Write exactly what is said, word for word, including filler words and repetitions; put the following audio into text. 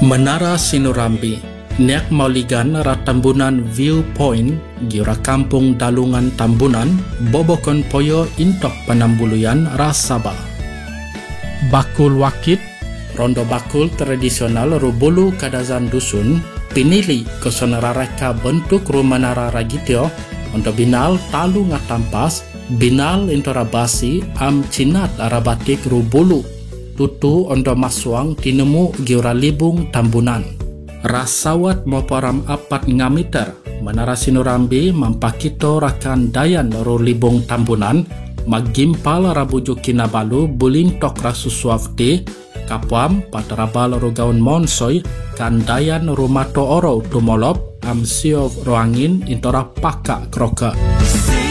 Menara Sinurambi, Niak Mauligan Ratambunan Viewpoint, Gira Kampung Dalungan Tambunan, Bobokon Poyo Intok Penambuluyan Rasaba. Bakul Wakit, Rondo bakul tradisional Rubulu Kadazan Dusun, pinili kesonarareka bentuk rumanara ragitio, untuk binal talu ngatampas, binal intorabasi am cinat arabatik Rubulu, tutu ondo maswang tinemu giura libung Tambunan. Rasawat moporam apat ngameter, Menara Sinurambi mampakito rakan dayan ro libung Tambunan, magimpal rabuju kinabalu buling tok rasusuafte, kapuam patarabal ro gaun monsoy, kandayan rumato oro tumolop, am siov roangin intora paka kroka.